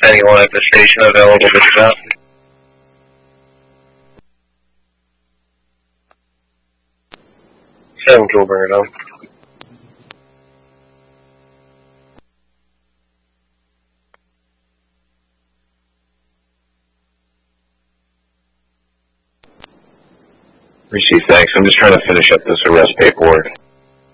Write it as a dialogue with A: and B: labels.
A: Anyone at the station available to discuss? Seven, we'll bring it on.
B: Receive, thanks. I'm just trying to finish up this arrest paperwork.